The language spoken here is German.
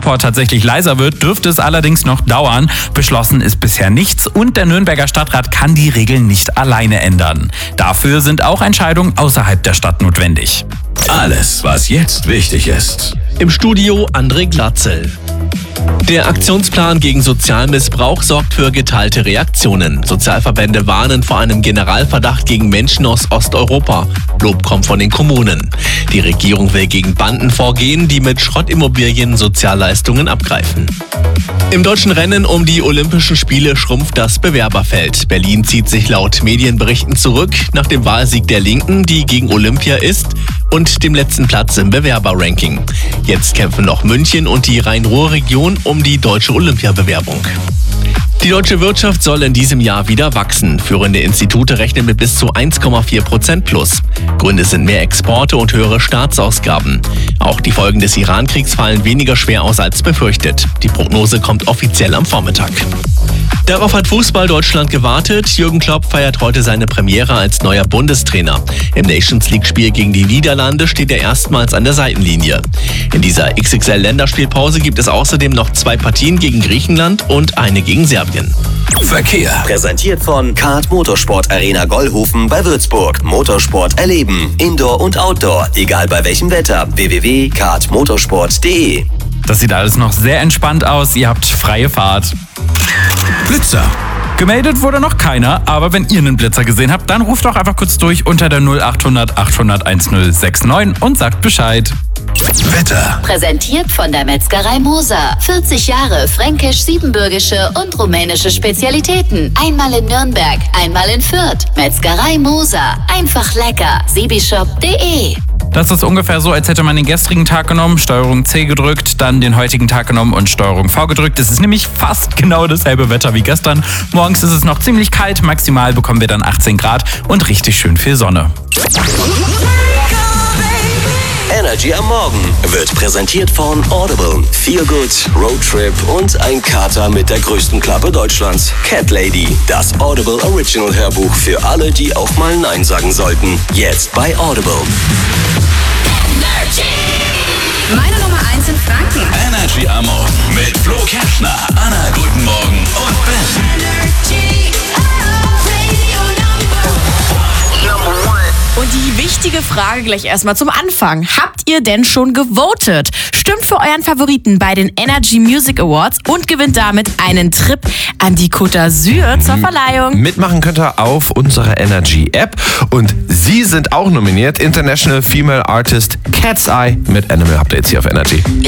Airport tatsächlich leiser wird, dürfte es allerdings noch dauern. Beschlossen ist bisher nichts und der Nürnberger Stadtrat kann die Regeln nicht alleine ändern. Dafür sind auch Entscheidungen außerhalb der Stadt notwendig. Alles, was jetzt wichtig ist. Im Studio André Glatzel. Der Aktionsplan gegen Sozialmissbrauch sorgt für geteilte Reaktionen. Sozialverbände warnen vor einem Generalverdacht gegen Menschen aus Osteuropa. Lob kommt von den Kommunen. Die Regierung will gegen Banden vorgehen, die mit Schrottimmobilien Sozialleistungen abgreifen. Im deutschen Rennen um die Olympischen Spiele schrumpft das Bewerberfeld. Berlin zieht sich laut Medienberichten zurück nach dem Wahlsieg der Linken, die gegen Olympia ist, und dem letzten Platz im Bewerberranking. Jetzt kämpfen noch München und die Rhein-Ruhr-Region um die deutsche Olympiabewerbung. Die deutsche Wirtschaft soll in diesem Jahr wieder wachsen. Führende Institute rechnen mit bis zu 1,4% plus. Gründe sind mehr Exporte und höhere Staatsausgaben. Auch die Folgen des Iran-Kriegs fallen weniger schwer aus als befürchtet. Die Prognose kommt offiziell am Vormittag. Darauf hat Fußball-Deutschland gewartet. Jürgen Klopp feiert heute seine Premiere als neuer Bundestrainer. Im Nations-League-Spiel gegen die Niederlande steht er erstmals an der Seitenlinie. In dieser XXL-Länderspielpause gibt es außerdem noch 2 Partien gegen Griechenland und eine gegen Serbien. Verkehr. Präsentiert von Kart Motorsport Arena Gollhofen bei Würzburg. Motorsport erleben. Indoor und Outdoor. Egal bei welchem Wetter. www.kartmotorsport.de. Das sieht alles noch sehr entspannt aus. Ihr habt freie Fahrt. Blitzer. Gemeldet wurde noch keiner, aber wenn ihr einen Blitzer gesehen habt, dann ruft doch einfach kurz durch unter der 0800 800 1069 und sagt Bescheid. Wetter. Präsentiert von der Metzgerei Moser. 40 Jahre fränkisch-siebenbürgische und rumänische Spezialitäten. Einmal in Nürnberg, einmal in Fürth. Metzgerei Moser. Einfach lecker. Seebishop.de. Das ist ungefähr so, als hätte man den gestrigen Tag genommen, Steuerung C gedrückt, dann den heutigen Tag genommen und Steuerung V gedrückt. Es ist nämlich fast genau dasselbe Wetter wie gestern. Morgens ist es noch ziemlich kalt, maximal bekommen wir dann 18 Grad und richtig schön viel Sonne. Energy am Morgen wird präsentiert von Audible. Feel Good, Roadtrip und ein Kater mit der größten Klappe Deutschlands. Cat Lady, das Audible Original Hörbuch für alle, die auch mal Nein sagen sollten. Jetzt bei Audible. Meine Nummer 1 in Franken. Energy am Morgen mit Flo Kerschner, Anna, guten Morgen und Ben. Und die wichtige Frage gleich erstmal zum Anfang. Habt ihr denn schon gewotet? Stimmt für euren Favoriten bei den Energy Music Awards und gewinnt damit einen Trip an die Côte d'Azur zur Verleihung. Mitmachen könnt ihr auf unserer Energy-App. Und Sie sind auch nominiert. International Female Artist Cat's Eye mit Animal habt ihr jetzt hier auf Energy.